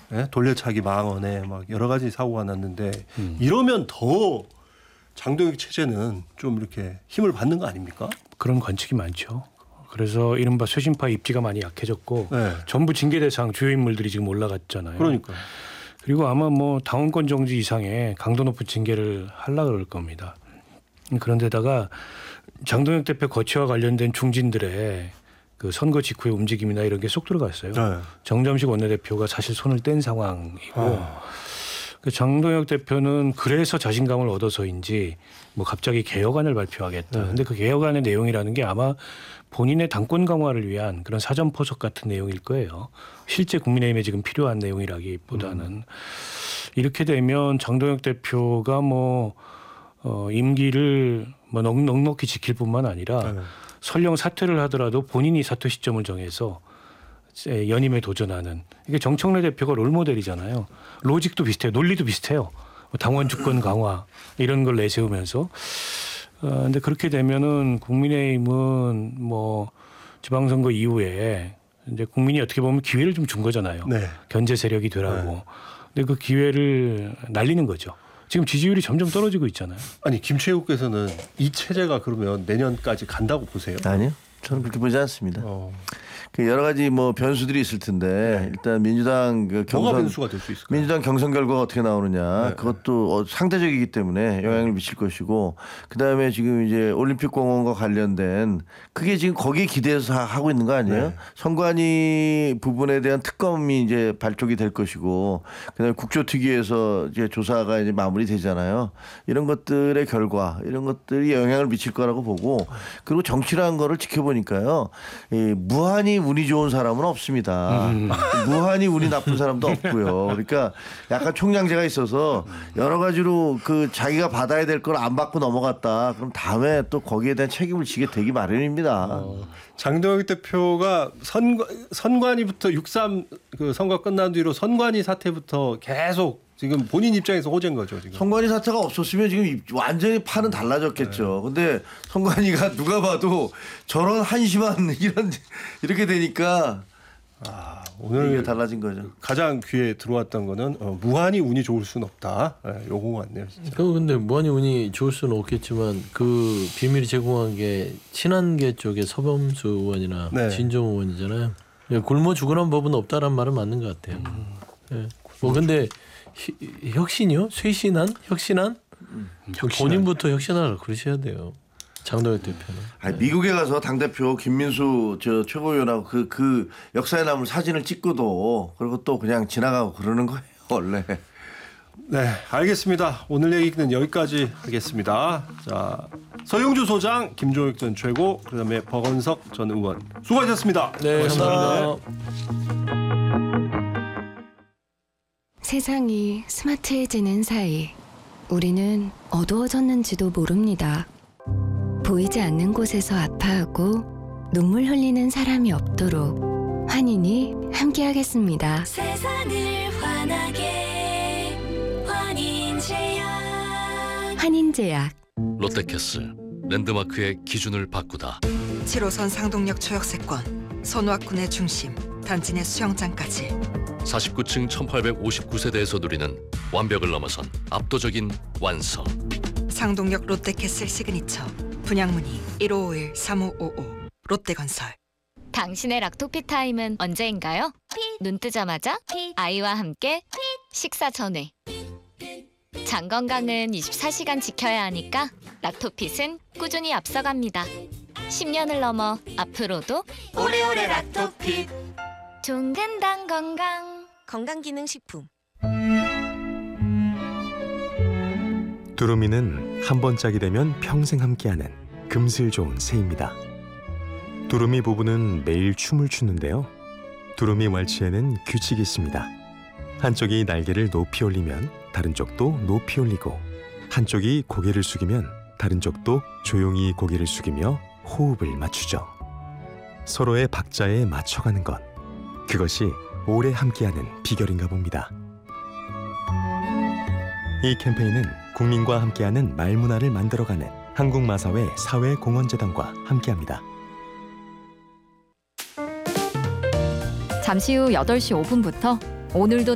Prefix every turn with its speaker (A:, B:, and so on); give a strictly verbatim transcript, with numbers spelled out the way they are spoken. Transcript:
A: 예? 돌려차기 망언에 막 여러 가지 사고가 났는데
B: 음.
A: 이러면 더 장동혁 체제는 좀 이렇게 힘을 받는 거 아닙니까?
B: 그런 관측이 많죠. 그래서 이른바 쇄신파 입지가 많이 약해졌고
A: 네.
B: 전부 징계 대상 주요 인물들이 지금 올라갔잖아요.
A: 그러니까.
B: 그리고 아마 뭐 당원권 정지 이상의 강도 높은 징계를 하려 그럴 겁니다. 그런데다가 장동혁 대표 거취와 관련된 중진들의 그 선거 직후의 움직임이나 이런 게 쏙 들어갔어요.
A: 네.
B: 정점식 원내대표가 사실 손을 뗀 상황이고
A: 아.
B: 그 장동혁 대표는 그래서 자신감을 얻어서인지 뭐 갑자기 개혁안을 발표하겠다.
A: 네.
B: 근데 그 개혁안의 내용이라는 게 아마 본인의 당권 강화를 위한 그런 사전 포석 같은 내용일 거예요. 실제 국민의힘에 지금 필요한 내용이라기보다는 음. 이렇게 되면 장동혁 대표가 뭐 어, 임기를 뭐 넉, 넉넉히 지킬 뿐만 아니라 네. 설령 사퇴를 하더라도 본인이 사퇴 시점을 정해서 연임에 도전하는 이게 정청래 대표가 롤모델이잖아요. 로직도 비슷해요. 논리도 비슷해요. 당원 주권 강화 이런 걸 내세우면서 어, 근데 그렇게 되면은 국민의힘은 뭐 지방선거 이후에 이제 국민이 어떻게 보면 기회를 좀 준 거잖아요. 네. 견제 세력이 되라고. 네. 근데 그 기회를 날리는 거죠. 지금 지지율이 점점 떨어지고 있잖아요.
A: 아니 김최욱께서는 이 체제가 그러면 내년까지 간다고 보세요?
C: 아니요. 저는 그렇게 보지 않습니다. 어. 그 여러 가지 뭐 변수들이 있을 텐데 네. 일단 민주당 그 경선
A: 뭐가 변수가 될 수 있을까요?
C: 민주당 경선 결과가 어떻게 나오느냐 네. 그것도 상대적이기 때문에 영향을 미칠 것이고 그다음에 지금 이제 올림픽 공원과 관련된 그게 지금 거기에 기대해서 하고 있는 거 아니에요? 네. 선관위 부분에 대한 특검이 이제 발족이 될 것이고 그다음에 국조특위에서 이제 조사가 이제 마무리되잖아요. 이런 것들의 결과 이런 것들이 영향을 미칠 거라고 보고 그리고 정치라는 거를 지켜보니까요. 이 무한히 운이 좋은 사람은 없습니다. 음. 무한히 운이 나쁜 사람도 없고요. 그러니까 약간 총량제가 있어서 여러 가지로 그 자기가 받아야 될 걸 안 받고 넘어갔다. 그럼 다음에 또 거기에 대한 책임을 지게 되기 마련입니다. 어.
A: 장동혁 대표가 선관, 선관위부터 육삼 그 선거 끝난 뒤로 선관위 사태부터 계속 지금 본인 입장에서 호재인 거죠. 지금.
C: 선관위 사태가 없었으면 지금 완전히 판은 달라졌겠죠. 네. 근데 선관위가 누가 봐도 저런 한심한 이런 이렇게 되니까 아, 오늘 이게 달라진 거죠.
A: 가장 귀에 들어왔던 거는 어, 무한히 운이 좋을 수는 없다. 네, 요거 같네요. 진짜.
D: 그 근데 무한히 운이 좋을 수는 없겠지만 그 비밀이 제공한 게 친한계 쪽의 서범수 의원이나 네. 진정 의원이잖아요. 굶어 죽으라는 법은 없다라는 말은 맞는 것 같아요. 음. 네. 뭐 근데 혁신이요? 쇄신한? 혁신한? 음, 본인부터 혁신하라 그러셔야 돼요. 장동혁 대표는.
C: 아니, 미국에 가서 당 대표 김민수 저 최고위원하고 그, 그 역사에 남을 사진을 찍고도 그리고 또 그냥 지나가고 그러는 거예요 원래.
A: 네, 알겠습니다. 오늘 얘기는 여기까지 하겠습니다. 자, 서영주 소장, 김종혁 전 최고, 그다음에 박원석 전 의원 수고하셨습니다.
D: 네, 감사합니다.
E: 세상이 스마트해지는 사이 우리는 어두워졌는지도 모릅니다. 보이지 않는 곳에서 아파하고 눈물 흘리는 사람이 없도록 환인이 함께하겠습니다. 세상을 환하게 환인제약 환인제약
F: 롯데캐슬 랜드마크의 기준을 바꾸다.
G: 칠 호선 상동역 초역세권 손왁군의 중심 단지 내 수영장까지
F: 사십구 층 천팔백오십구 세대에서 누리는 완벽을 넘어선 압도적인 완성.
G: 상동역 롯데캐슬 시그니처 분양문의 일오오일 삼오오오 롯데건설.
H: 당신의 락토피 타임은 언제인가요? 눈 뜨자마자 아이와 함께 식사 전에. 장 건강은 이십사 시간 지켜야 하니까 락토핏은 꾸준히 앞서갑니다. 십 년을 넘어 앞으로도 오래오래 락토핏. 종근당 건강
I: 건강기능식품.
J: 두루미는 한 번 짝이 되면 평생 함께하는 금슬 좋은 새입니다. 두루미 부부는 매일 춤을 추는데요. 두루미 왈츠에는 규칙이 있습니다. 한쪽이 날개를 높이 올리면 다른 쪽도 높이 올리고, 한쪽이 고개를 숙이면 다른 쪽도 조용히 고개를 숙이며 호흡을 맞추죠. 서로의 박자에 맞춰가는 것, 그것이 오래 함께하는 비결인가 봅니다. 이 캠페인은 국민과 함께하는 말문화를 만들어가는 한국마사회 사회공헌재단과 함께합니다.
K: 잠시 후 여덟 시 오 분부터 오늘도